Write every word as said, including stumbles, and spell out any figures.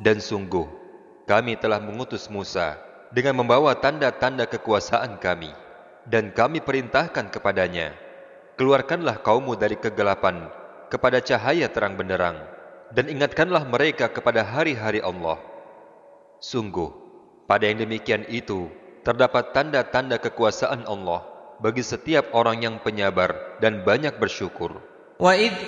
Dan sungguh, kami telah mengutus Musa dengan membawa tanda-tanda kekuasaan kami. Dan kami perintahkan kepadanya, keluarkanlah kaummu dari kegelapan kepada cahaya terang benderang, dan ingatkanlah mereka kepada hari-hari Allah. Sungguh, pada yang demikian itu, terdapat tanda-tanda kekuasaan Allah bagi setiap orang yang penyabar dan banyak bersyukur. وَإِذْ